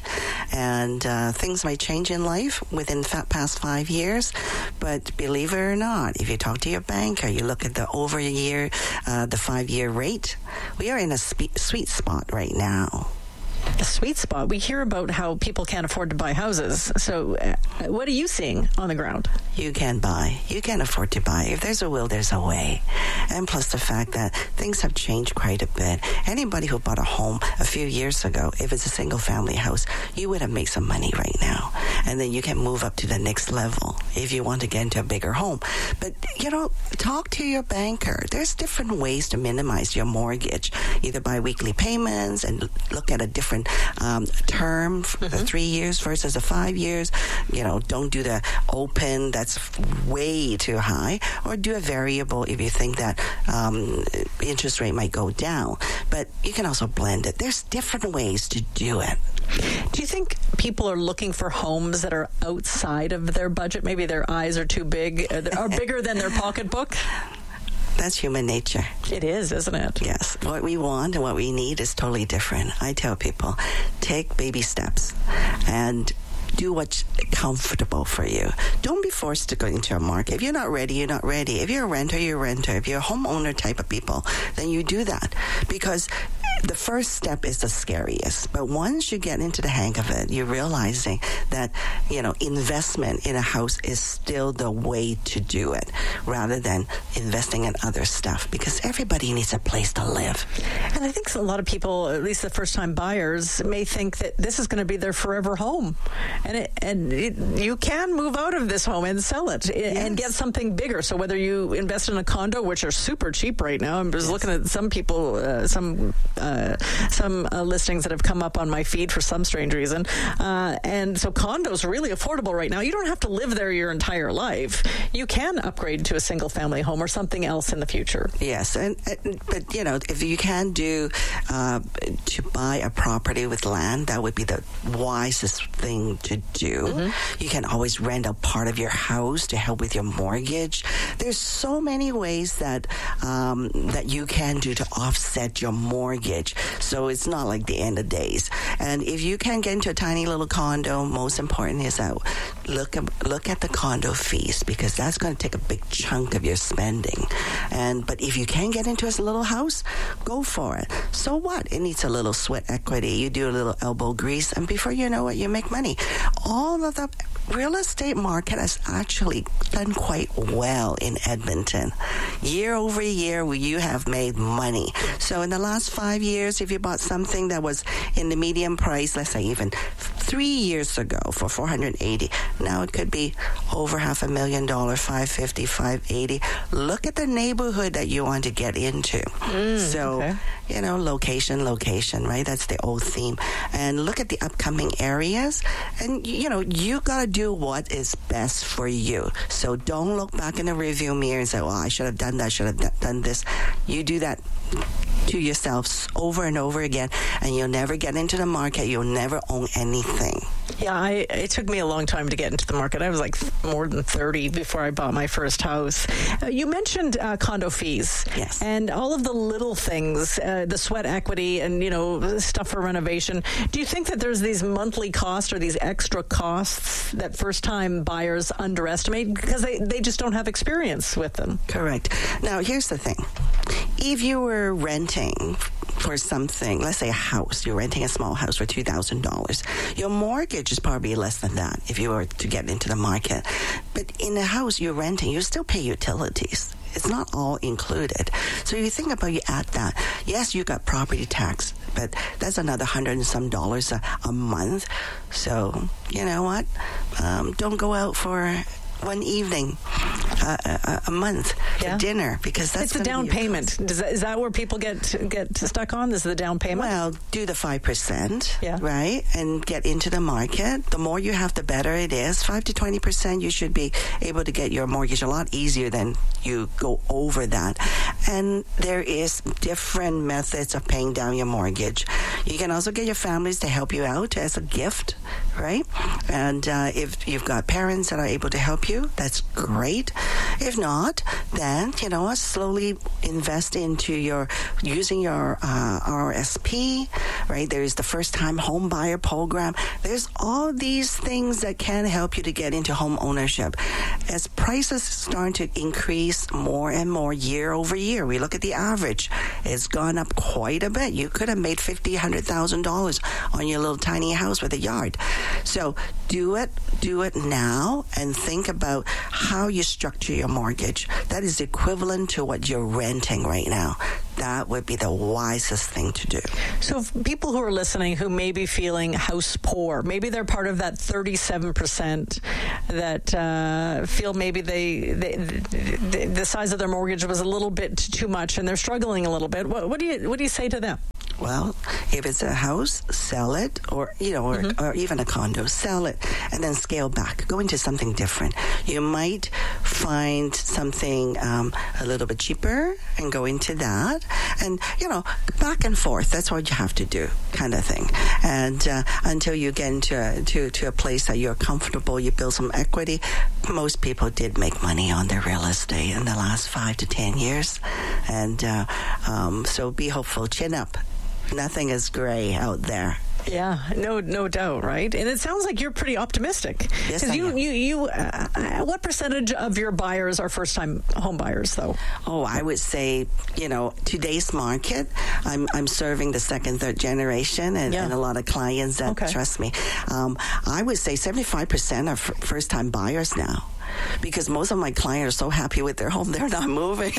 S2: and uh, things might change in life within the past five years. But believe it or not, if you talk to your banker, you look at the over a year, uh, the five-year rate, we are in a spe- sweet spot right now.
S7: The sweet spot. We hear about how people can't afford to buy houses. So uh, what are you seeing on the ground?
S2: You can buy. You can afford to buy. If there's a will, there's a way. And plus the fact that things have changed quite a bit. Anybody who bought a home a few years ago, if it's a single-family house, you would have made some money right now. And then you can move up to the next level if you want to get into a bigger home. But, you know, talk to your banker. There's different ways to minimize your mortgage, either by weekly payments and look at a different Um, term, mm-hmm. three years versus a five years. You know, don't do the open, that's way too high, or do a variable if you think that um, interest rate might go down. But you can also blend it. There's different ways to do it.
S7: Do you think people are looking for homes that are outside of their budget? Maybe their eyes are too big, or bigger than their pocketbook?
S2: That's human nature.
S7: It is, isn't it?
S2: Yes. What we want and what we need is totally different. I tell people, take baby steps and do what's comfortable for you. Don't be forced to go into a market. If you're not ready, you're not ready. If you're a renter, you're a renter. If you're a homeowner type of people, then you do that. Because the first step is the scariest. But once you get into the hang of it, you're realizing that, you know, investment in a house is still the way to do it, rather than investing in other stuff, because everybody needs a place to live.
S7: And I think a lot of people, at least the first-time buyers, may think that this is going to be their forever home. And it, and it, you can move out of this home and sell it yes. and get something bigger. So whether you invest in a condo, which are super cheap right now, I'm just yes. looking at some people, uh, some uh, some uh, listings that have come up on my feed for some strange reason. Uh, and so condos are really affordable right now. You don't have to live there your entire life. You can upgrade to a single-family home or something else in the future.
S2: Yes, and, and but you know, if you can do uh, to buy a property with land, that would be the wisest thing to do. Mm-hmm. You can always rent a part of your house to help with your mortgage. There's so many ways that um, that you can do to offset your mortgage. So it's not like the end of days. And if you can get into a tiny little condo, most important is that look at, look at the condo fees, because that's going to take a big chunk of your spending. And but if you can get into a little house, go for it. So what? It needs a little sweat equity. You do a little elbow grease, and before you know it, you make money. All of the real estate market has actually done quite well in Edmonton. Year over year, you have made money. So in the last five years, if you bought something that was in the medium price, let's say even three years ago for four hundred eighty, now it could be over half a million dollars, five fifty, five eighty. Look at the neighborhood that you want to get into. Mm, so, okay. you know, location, location, right? That's the old theme. And look at the upcoming areas. And, you know, you got to do what is best for you. So don't look back in the rearview mirror and say, well, I should have done that, should have done this. You do that to yourself over and over again, and you'll never get into the market. You'll never own anything.
S7: Yeah, I, it took me a long time to get into the market. I was like more than thirty before I bought my first house. Uh, you mentioned uh, condo fees.
S2: Yes.
S7: And all of the little things, uh, the sweat equity and, you know, stuff for renovation. Do you think that there's these monthly costs or these extra costs that first-time buyers underestimate because they, they just don't have experience with them?
S2: Correct. Now, here's the thing. If you were renting for something, let's say a house, you're renting a small house for two thousand dollars, your mortgage is probably less than that if you were to get into the market. But in the house you're renting, you still pay utilities. It's not all included. So you think about, you add that. Yes, you got property tax, but that's another hundred and some dollars a, a month. So, you know what? Um, don't go out for one evening uh, a, a month
S7: Yeah.
S2: for dinner, because that's
S7: It's the
S2: gonna
S7: down
S2: be your
S7: payment. Does that, is that where people get get stuck on? Is the down payment?
S2: Well, do the five percent,
S7: Yeah.
S2: right, and get into the market. The more you have, the better it is. five to twenty percent, you should be able to get your mortgage a lot easier than you go over that. And there is different methods of paying down your mortgage. You can also get your families to help you out as a gift, right? And uh, if you've got parents that are able to help you, that's great. If not, then, you know, slowly invest into your, using your uh, R S P, right? There's the first-time home buyer program. There's all these things that can help you to get into home ownership. As prices start to increase more and more year over year, we look at the average. It's gone up quite a bit. You could have made fifty thousand dollars, one hundred thousand dollars on your little tiny house with a yard. So do it, do it now, and think about how you structure your mortgage. That is equivalent to what you're renting right now. That would be the wisest thing to do.
S7: So if people who are listening who may be feeling house poor, maybe they're part of that thirty-seven percent that uh, feel maybe they, they, they the size of their mortgage was a little bit too much and they're struggling a little bit. What, what do you what do you say to them?
S2: Well, if it's a house, sell it, or you know, or, mm-hmm. or even a condo, sell it, and then scale back. Go into something different. You might find something um, a little bit cheaper and go into that, and you know, back and forth. That's what you have to do, kind of thing. And uh, until you get into a, to to a place that you're comfortable, you build some equity. Most people did make money on their real estate in the last five to ten years, and uh, um, so be hopeful. Chin up. Nothing is gray out there.
S7: Yeah, no, no doubt, right? And it sounds like you're pretty optimistic.
S2: Yes,
S7: Because you,
S2: am.
S7: you, you, uh, what percentage of your buyers are first-time home buyers, though?
S2: Oh, I would say, you know, today's market, I'm I'm serving the second, third generation, and,
S7: Yeah.
S2: and a lot of clients that
S7: Okay.
S2: trust me. Um, I would say seventy-five percent are f- first-time buyers now. Because most of my clients are so happy with their home, they're not moving.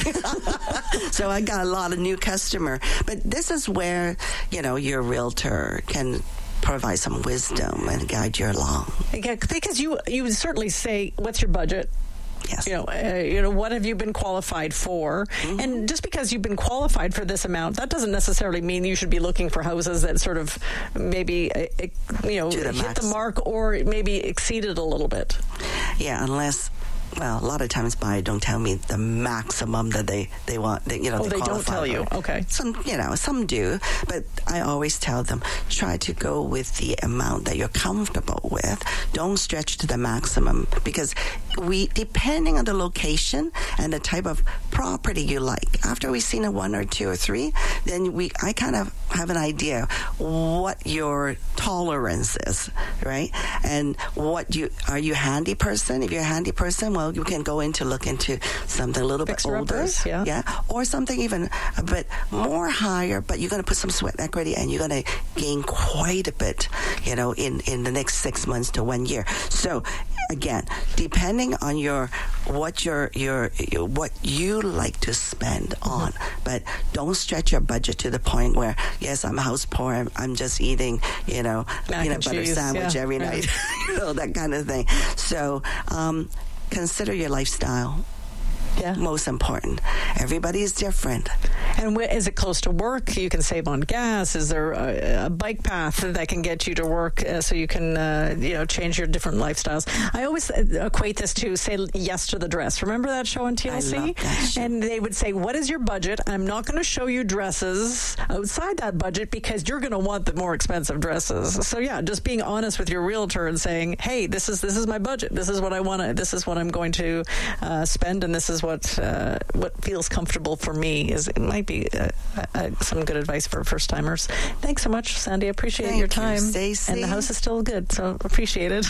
S2: So I got a lot of new customer. But this is where, you know, your realtor can provide some wisdom and guide you along.
S7: Yeah, because you, you would certainly say, what's your budget?
S2: Yes.
S7: You know, uh, you know, what have you been qualified for? Mm-hmm. And just because you've been qualified for this amount, that doesn't necessarily mean you should be looking for houses that sort of maybe, uh, you know,
S2: the
S7: hit
S2: max.
S7: the mark or maybe exceed it a little bit.
S2: Yeah, unless... Well, a lot of times buyers don't tell me the maximum that they, they want. That, you know,
S7: Oh, they don't
S2: qualify
S7: tell you.
S2: for.
S7: Okay.
S2: Some, you know, some do, but I always tell them try to go with the amount that you're comfortable with. Don't stretch to the maximum, because we, depending on the location and the type of property you like. After we've seen a one or two or three, then we I kind of have an idea what your tolerance is, right? And what you are you a handy person? If you're a handy person, well, you can go into look into something a little bit older,
S7: Fixer-uppers, yeah.
S2: yeah, or something even a bit more higher. But you're going to put some sweat equity, and you're going to gain quite a bit, you know, in in the next six months to one year. So, again, depending on your what your your, your what you like to spend on, mm-hmm. but don't stretch your budget to the point where yes, I'm house poor. I'm, I'm just eating, you know,
S7: Mac
S2: peanut
S7: and
S2: butter
S7: cheese,
S2: sandwich
S7: yeah,
S2: every
S7: right.
S2: night, you know, that kind of thing. So. Um, Consider your lifestyle.
S7: Yeah.
S2: Most important. Everybody is different.
S7: And wh- is it close to work? You can save on gas. Is there a, a bike path that can get you to work uh, so you can, uh, you know, change your different lifestyles? I always equate this to say yes to the dress. Remember that show on T L C?
S2: I love that show.
S7: And they would say, what is your budget? I'm not going to show you dresses outside that budget because you're going to want the more expensive dresses. So yeah, just being honest with your realtor and saying, hey, this is this is my budget. This is what I want to. This is what I'm going to uh, spend, and this is what uh, what feels comfortable for me. Is it might be uh, uh, some good advice for first timers. Thanks so much, Sandy. I appreciate
S2: Thank
S7: your
S2: you,
S7: time.
S2: Stacey.
S7: And the house is still good, so appreciate it.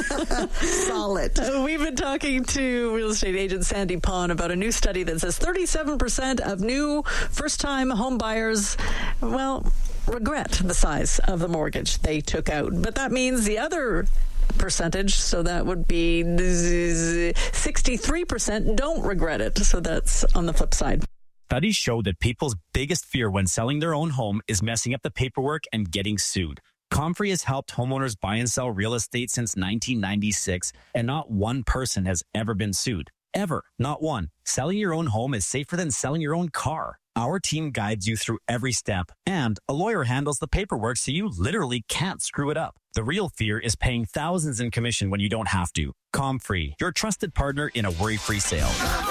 S2: Solid.
S7: Uh, we've been talking to real estate agent Sandy Pon about a new study that says thirty-seven percent of new first-time home buyers, well, regret the size of the mortgage they took out. But that means the other percentage, so that would be sixty-three percent don't regret it. So that's on the flip side.
S8: Studies show that people's biggest fear when selling their own home is messing up the paperwork and getting sued. Comfrey has helped homeowners buy and sell real estate since nineteen ninety-six, and not one person has ever been sued. Ever. Not one. Selling your own home is safer than selling your own car. Our team guides you through every step, and a lawyer handles the paperwork so you literally can't screw it up. The real fear is paying thousands in commission when you don't have to. Comfrey, your trusted partner in a worry-free sale.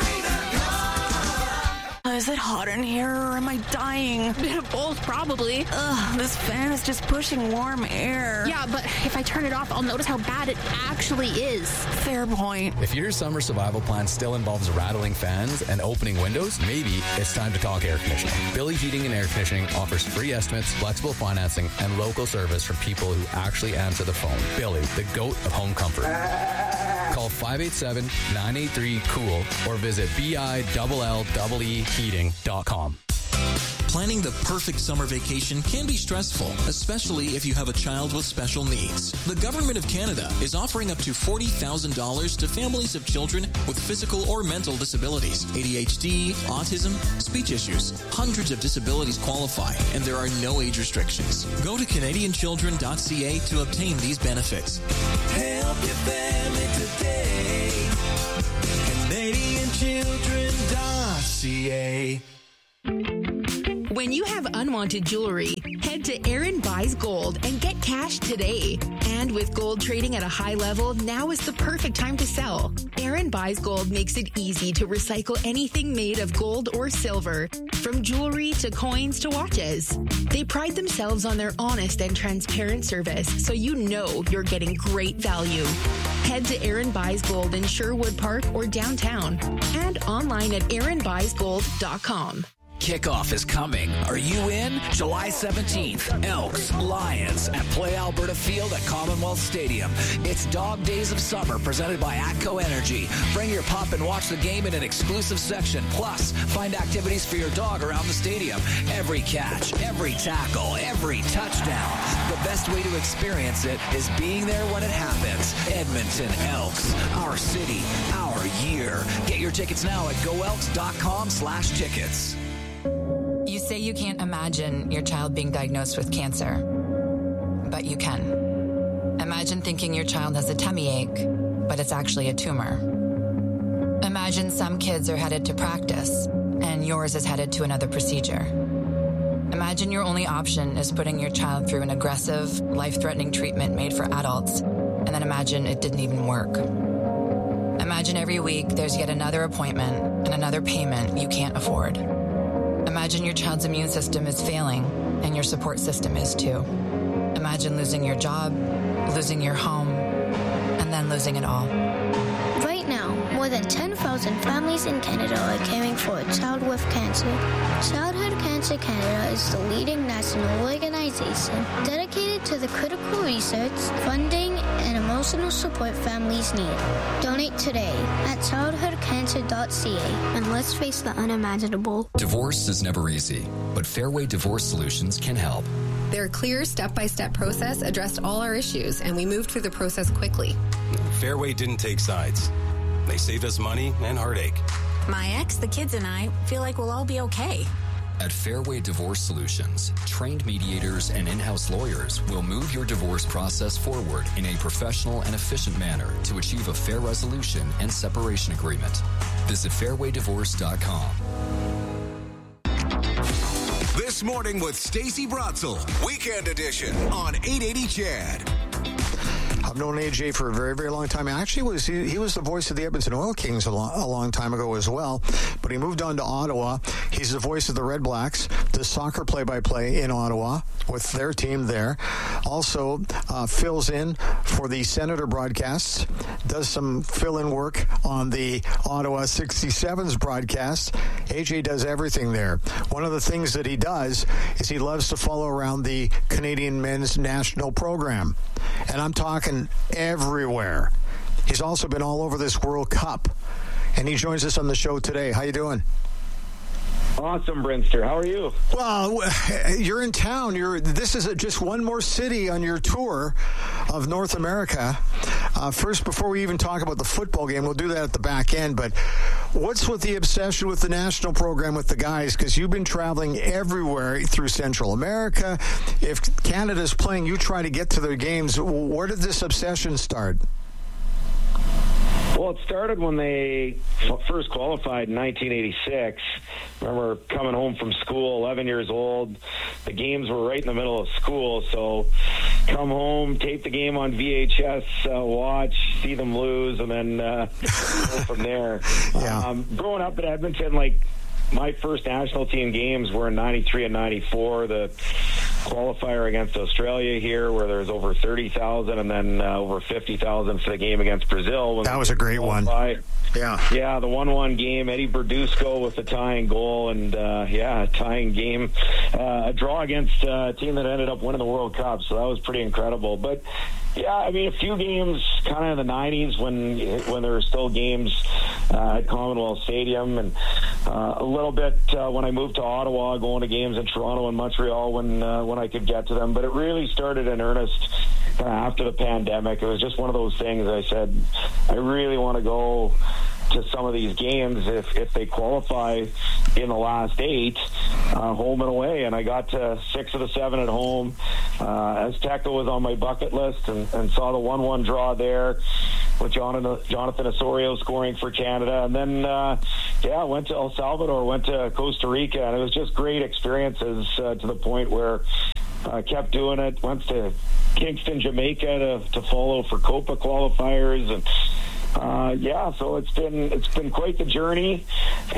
S11: Is it hot in here or am I dying?
S27: Both, probably.
S11: Ugh, this fan is just pushing warm air.
S27: Yeah, but if I turn it off, I'll notice how bad it actually is.
S11: Fair point.
S12: If your summer survival plan still involves rattling fans and opening windows, maybe it's time to talk air conditioning. Billy Heating and Air Conditioning offers free estimates, flexible financing, and local service from people who actually answer the phone. Billy, the GOAT of home comfort. Call five eight seven, nine eight three, COOL or visit B I L L E E heating dot com.
S13: Planning the perfect summer vacation can be stressful, especially if you have a child with special needs. The Government of Canada is offering up to forty thousand dollars to families of children with physical or mental disabilities, A D H D, autism, speech issues. Hundreds of disabilities qualify, and there are no age restrictions. Go to Canadian Children dot C A to obtain these benefits.
S14: Help your family today. Canadian Children dot C A.
S5: When you have unwanted jewelry, head to Aaron Buys Gold and get cash today. And with gold trading at a high level, now is the perfect time to sell. Aaron Buys Gold makes it easy to recycle anything made of gold or silver, from jewelry to coins to watches. They pride themselves on their honest and transparent service, so you know you're getting great value. Head to Aaron Buys Gold in Sherwood Park or downtown, and online at aaron buys gold dot com.
S15: Kickoff is coming. Are you in? July seventeenth, Elks, Lions at Play Alberta Field at Commonwealth Stadium. It's Dog Days of Summer presented by ATCO Energy. Bring your pup and watch the game in an exclusive section. Plus, find activities for your dog around the stadium. Every catch, every tackle, every touchdown. The best way to experience it is being there when it happens. Edmonton Elks, our city, our year. Get your tickets now at go elks dot com slash tickets.
S17: You say you can't imagine your child being diagnosed with cancer, but you can. Imagine thinking your child has a tummy ache, but it's actually a tumor. Imagine some kids are headed to practice, and yours is headed to another procedure. Imagine your only option is putting your child through an aggressive, life-threatening treatment made for adults, and then imagine it didn't even work. Imagine every week there's yet another appointment and another payment you can't afford. Imagine your child's immune system is failing, and your support system is too. Imagine losing your job, losing your home, and then losing it all.
S28: Right now, more than ten thousand families in Canada are caring for a child with cancer. Childhood Cancer Canada is the leading national organization dedicated to the critical research, funding, and emotional support families need. Donate today at childhood cancer dot c a, and let's face the unimaginable.
S29: Divorce is never easy, but Fairway Divorce Solutions can help.
S30: Their clear step-by-step process addressed all our issues, and we moved through the process quickly.
S31: Fairway didn't take sides. They saved us money and heartache.
S32: My ex, the kids, and I feel like we'll all be okay.
S29: At Fairway Divorce Solutions, trained mediators and in-house lawyers will move your divorce process forward in a professional and efficient manner to achieve a fair resolution and separation agreement. Visit fairway divorce dot com.
S25: This Morning with Stacey Brotzel, Weekend Edition on eight eighty C H E D.
S6: I've known A J for a very, very long time. Actually, was he, he was the voice of the Edmonton Oil Kings a long, a long time ago as well. But he moved on to Ottawa. He's the voice of the Red Blacks, the soccer play-by-play in Ottawa with their team there. Also uh, fills in for the Senator broadcasts, does some fill-in work on the Ottawa sixty-sevens broadcast. A J does everything there. One of the things that he does is he loves to follow around the Canadian men's national program. And I'm talking everywhere. He's also been all over this World Cup. And he joins us on the show today. How you doing?
S1: Awesome, Brinster. How are you?
S6: Well, you're in town. You're. This is a, just one more city on your tour of North America. Uh, first, before we even talk about the football game, we'll do that at the back end. But what's with the obsession with the national program with the guys? Because you've been traveling everywhere through Central America. If Canada's playing, you try to get to their games. Where did this obsession start?
S1: Well, it started when they first qualified in nineteen eighty-six. I remember coming home from school, eleven years old. The games were right in the middle of school, so come home, tape the game on V H S, uh, watch, see them lose, and then uh, go from there.
S6: Yeah.
S1: Um, growing up in Edmonton, like, my first national team games were in ninety-three and ninety-four. The qualifier against Australia here, where there was over thirty thousand, and then uh, over fifty thousand for the game against Brazil.
S6: That was a great one. Yeah.
S1: Yeah, the one one game, Eddie Berdusco with the tying goal, and uh, yeah, a tying game. Uh, a draw against uh, a team that ended up winning the World Cup, so that was pretty incredible. But yeah, I mean, a few games kind of in the nineties when when there were still games uh, at Commonwealth Stadium, and uh, a little bit uh, when I moved to Ottawa, going to games in Toronto and Montreal when uh, when I could get to them. But it really started in earnest uh, after the pandemic. It was just one of those things. I said, I really want to go to some of these games if, if they qualify in the last eight, uh, home and away. And I got to six of the seven at home. Uh, Azteca was on my bucket list, and, and saw the one one draw there with Jonathan, Jonathan Osorio scoring for Canada. And then, uh, yeah, went to El Salvador, went to Costa Rica, and it was just great experiences uh, to the point where I uh, kept doing it. Went to Kingston, Jamaica to, to follow for Copa qualifiers, and Uh, yeah, so it's been it's been quite the journey,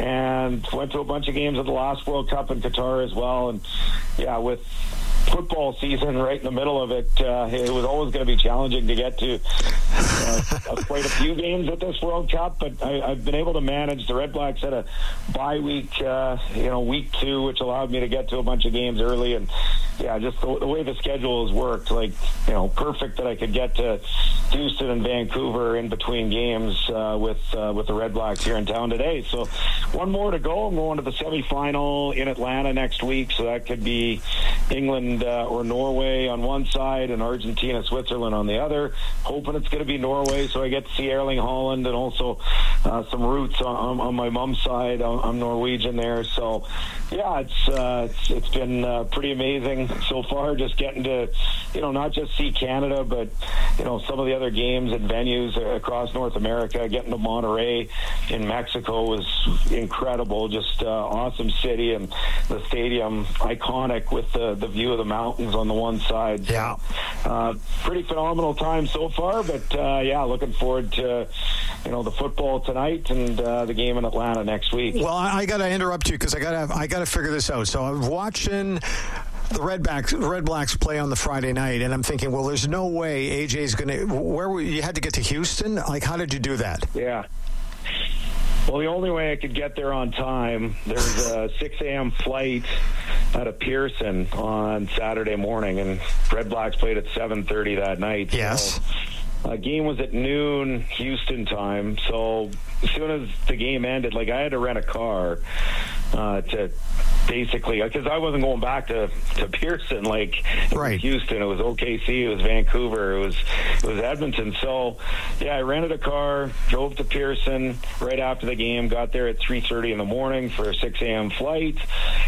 S1: and went to a bunch of games at the last World Cup in Qatar as well. And yeah, with football season right in the middle of it, uh, it was always going to be challenging to get to uh, quite a few games at this World Cup. But I, I've been able to manage. The Red Blacks had a bye week, uh, you know, week two, which allowed me to get to a bunch of games early. And yeah, just the, the way the schedule has worked, like, you know, perfect that I could get to Houston and Vancouver in between games uh, with uh, with the Red Blacks here in town today. So one more to go. I'm going to the semifinal in Atlanta next week, so that could be England uh, or Norway on one side and Argentina, Switzerland on the other. Hoping it's going to be Norway, so I get to see Erling Haaland, and also uh, some roots on, on, on my mom's side. I'm, I'm Norwegian there, so yeah, it's uh, it's, it's been uh, pretty amazing so far. Just getting to, you know, not just see Canada, but you know, some of the other games and venues across North America. Getting to Monterrey in Mexico was incredible. Just uh, awesome city, and the stadium iconic with the, the view of the mountains on the one side.
S6: Yeah.
S1: Uh, pretty phenomenal time so far, but uh, yeah, looking forward to, you know, the football tonight and uh, the game in Atlanta next week.
S6: Well, I, I got to interrupt you because I got to I got to figure this out. So I'm watching the Red Blacks, Red Blacks play on the Friday night, and I'm thinking, well, there's no way A J's going to. Where were you had to get to Houston? Like, how did you do that?
S1: Yeah. Well, the only way I could get there on time, there's a six a.m. flight out of Pearson on Saturday morning, and Red Blacks played at seven thirty that night.
S6: Yes.
S1: So, uh, game was at noon Houston time, so as soon as the game ended, like, I had to rent a car uh, to basically, because I wasn't going back to, to Pearson, like, it
S6: right.
S1: was Houston, it was O K C, it was Vancouver, it was it was Edmonton. So yeah, I rented a car, drove to Pearson right after the game, got there at three thirty in the morning for a six a.m. flight,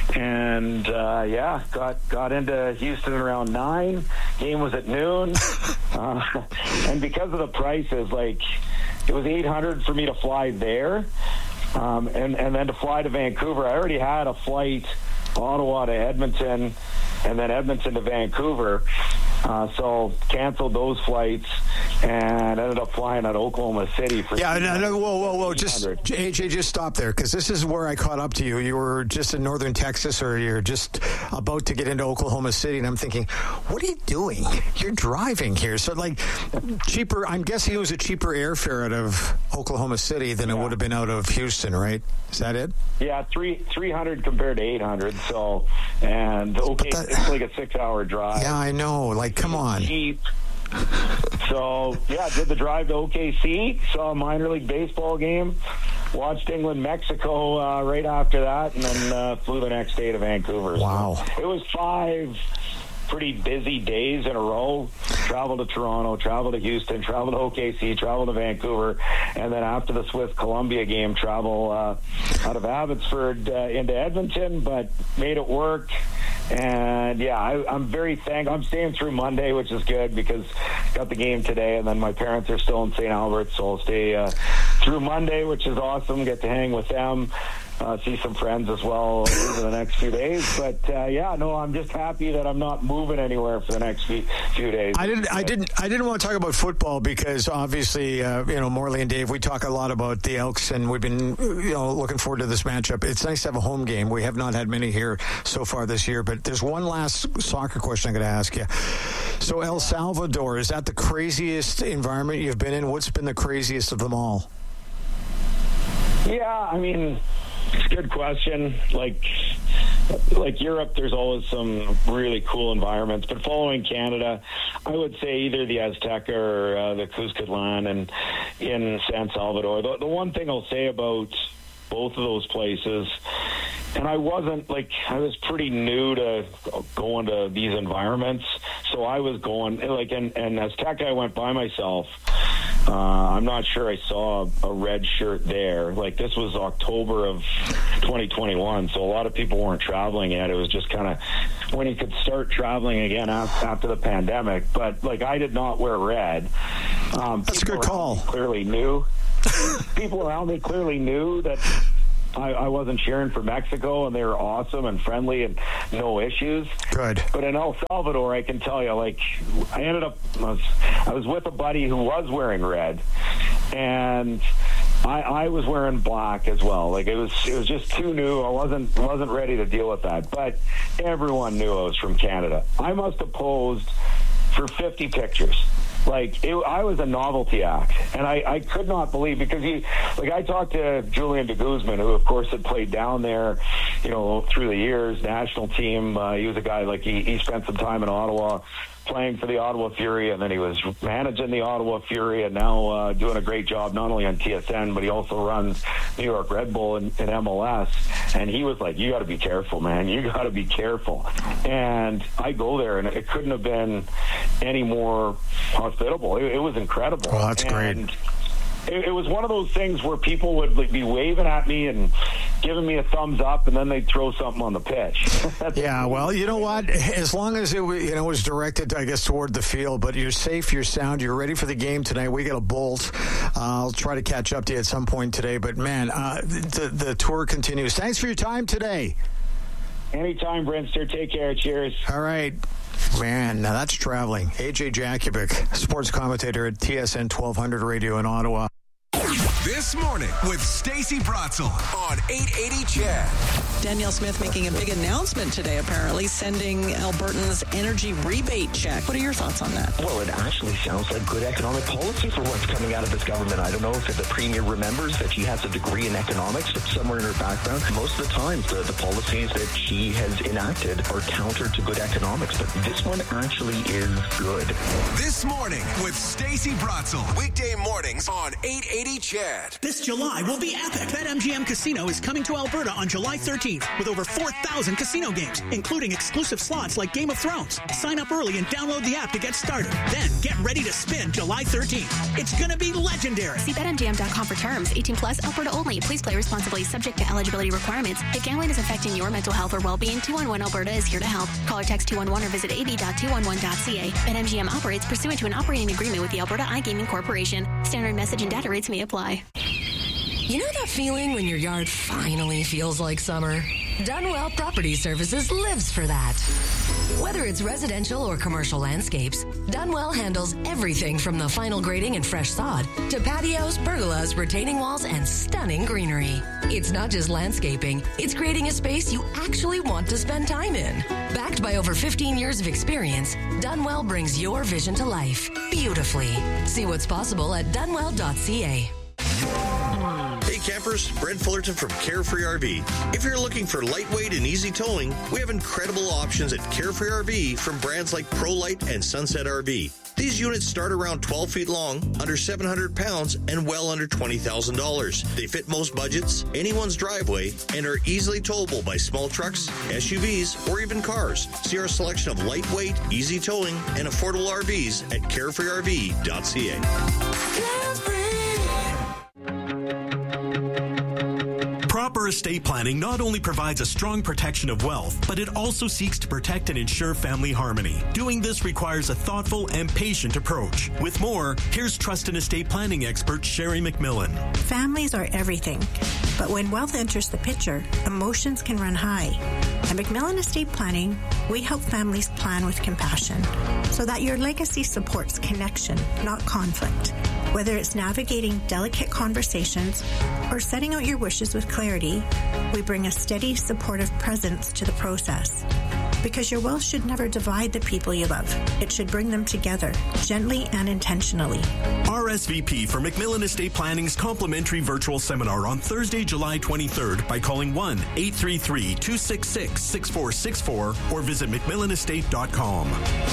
S1: and uh, yeah, got got into Houston around nine. Game was at noon, uh, and because of the prices, like, it was eight hundred for me to fly there. Um, and, and then to fly to Vancouver. I already had a flight Ottawa to Edmonton, and then Edmonton to Vancouver. Uh, so canceled those flights and ended up flying out of Oklahoma City for
S6: yeah. No, no, whoa, whoa, whoa! Just A J, just stop there, because this is where I caught up to you. You were just in northern Texas, or you're just about to get into Oklahoma City, and I'm thinking, what are you doing? You're driving here, so like cheaper. I'm guessing it was a cheaper airfare out of Oklahoma City than yeah. it would have been out of Houston, right? Is that it?
S1: Yeah, three three hundred compared to eight hundred. So, and okay, that, it's like a six hour drive.
S6: Yeah, I know. Like, come on.
S1: Cheap. So, yeah, did the drive to O K C, saw a minor league baseball game. watched England, Mexico uh, right after that, and then uh, flew the next day to Vancouver.
S6: Wow.
S1: So it was five pretty busy days in a row. Travel to Toronto, travel to Houston, travel to O K C, travel to Vancouver, and then after the Swiss Columbia game, travel uh, out of Abbotsford uh, into Edmonton, but made it work. And yeah, I, I'm very thankful. I'm staying through Monday, which is good because got the game today, and then my parents are still in Saint Albert, so I'll stay uh, through Monday, which is awesome. Get to hang with them. Uh, see some friends as well over the next few days. But uh, yeah, no, I'm just happy that I'm not moving anywhere for the next few, few days.
S6: I didn't, I didn't, I didn't want to talk about football because obviously, uh, you know, Morley and Dave, we talk a lot about the Elks, and we've been, you know, looking forward to this matchup. It's nice to have a home game. We have not had many here so far this year, but there's one last soccer question I'm going to ask you. So El Salvador, is that the craziest environment you've been in? What's been the craziest of them all?
S1: Yeah, I mean, it's a good question. Like, like Europe, there's always some really cool environments. But following Canada, I would say either the Azteca or uh, the Cuscatlan and in San Salvador. The, the one thing I'll say about both of those places, and I wasn't like I was pretty new to going to these environments, so I was going like and and Azteca I went by myself. Uh, I'm not sure I saw a, a red shirt there. Like this was October of twenty twenty-one, so a lot of people weren't traveling yet. It was just kind of when you could start traveling again after, after the pandemic. But like I did not wear red. Um,
S6: That's a good call.
S1: Clearly knew. People around me clearly knew that I, I wasn't cheering for Mexico, and they were awesome and friendly and no issues.
S6: Good.
S1: But in El Salvador, I can tell you, like, I ended up, I was, I was with a buddy who was wearing red, and I, I was wearing black as well. Like, it was it was just too new. I wasn't wasn't ready to deal with that. But everyone knew I was from Canada. I must have posed for fifty pictures. Like, it, I was a novelty act, and I, I could not believe, because he, like, I talked to Julian de Guzman, who, of course, had played down there, you know, through the years, national team. Uh, he was a guy, like, he, he spent some time in Ottawa playing for the Ottawa Fury, and then he was managing the Ottawa Fury, and now uh, doing a great job not only on T S N, but he also runs New York Red Bull in, in M L S. And he was like, you got to be careful, man. You got to be careful. And I go there, and it couldn't have been any more hospitable. It, it was incredible.
S6: Oh, that's
S1: and
S6: great.
S1: It, it was one of those things where people would like, be waving at me and giving me a thumbs up, and then they'd throw something on the pitch.
S6: Yeah, well, you know what? As long as it was, you know, was directed, I guess, toward the field, but you're safe, you're sound, you're ready for the game tonight. We got a bolt. Uh, I'll try to catch up to you at some point today, but man, uh, the, the tour continues. Thanks for your time today.
S1: Anytime, Brinster. Take care. Cheers.
S6: All right. Man, now that's traveling. A J Jakubic, sports commentator at T S N twelve hundred Radio in Ottawa.
S25: This morning with Stacey Bratzel on eight eighty C H E D.
S7: Danielle Smith making a big announcement today, apparently, sending Albertans energy rebate check. What are your thoughts on that?
S3: Well, it actually sounds like good economic policy for what's coming out of this government. I don't know if the Premier remembers that she has a degree in economics somewhere in her background. Most of the time, the, the policies that she has enacted are counter to good economics, but this one actually is good.
S25: This morning with Stacey Bratzel. Weekday mornings on eight eighty C H E D.
S4: This July will be epic. BetMGM Casino is coming to Alberta on July thirteenth with over four thousand casino games, including exclusive slots like Game of Thrones. Sign up early and download the app to get started. Then get ready to spin July thirteenth. It's going to be legendary.
S9: See Bet M G M dot com for terms. eighteen plus, Alberta only. Please play responsibly, subject to eligibility requirements. If gambling is affecting your mental health or well-being, two one one Alberta is here to help. Call or text two one one or visit a b dot two one one dot c a. BetMGM operates pursuant to an operating agreement with the Alberta iGaming Corporation. Standard message and data rates may apply.
S10: You know that feeling when your yard finally feels like summer? Dunwell Property Services lives for that. Whether it's residential or commercial landscapes, Dunwell handles everything from the final grading and fresh sod to patios, pergolas, retaining walls, and stunning greenery. It's not just landscaping, it's creating a space you actually want to spend time in. Backed by over fifteen years of experience, Dunwell brings your vision to life beautifully. See what's possible at dunwell dot c a.
S25: Hey
S2: Hey campers, Brent Fullerton from Carefree R V. If you're looking for lightweight and easy towing, we have incredible options at Carefree R V from brands like ProLite and Sunset R V. These units start around twelve feet long, under seven hundred pounds, and well under twenty thousand dollars. They fit most budgets, anyone's driveway, and are easily towable by small trucks, S U Vs, or even cars. See our selection of lightweight, easy towing, and affordable R Vs at carefree R V dot C A.
S8: Proper estate planning not only provides a strong protection of wealth, but it also seeks to protect and ensure family harmony. Doing this requires a thoughtful and patient approach. With more, here's trust and estate planning expert Sherry McMillan.
S16: Families are everything, but when wealth enters the picture, emotions can run high. At McMillan Estate Planning, we help families plan with compassion so that your legacy supports connection, not conflict. Whether it's navigating delicate conversations or setting out your wishes with clarity, we bring a steady, supportive presence to the process. Because your will should never divide the people you love. It should bring them together, gently and intentionally.
S8: R S V P for McMillan Estate Planning's complimentary virtual seminar on Thursday, July twenty-third by calling one eight three three, two six six, six four six four or visit mcmillan estate dot com.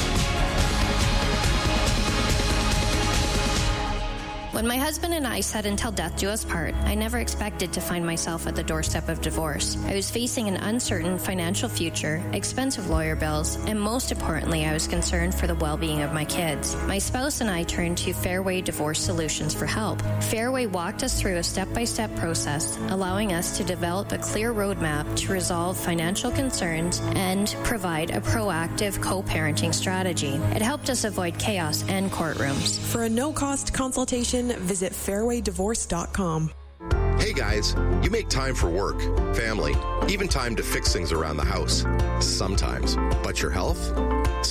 S18: When my husband and I said until death do us part, I never expected to find myself at the doorstep of divorce. I was facing an uncertain financial future, expensive lawyer bills, and most importantly, I was concerned for the well-being of my kids. My spouse and I turned to Fairway Divorce Solutions for help. Fairway walked us through a step-by-step process, allowing us to develop a clear roadmap to resolve financial concerns and provide a proactive co-parenting strategy. It helped us avoid chaos and courtrooms.
S19: For a no-cost consultation, visit fairway divorce dot com.
S20: Hey guys, you make time for work, family, even time to fix things around the house. Sometimes. But your health?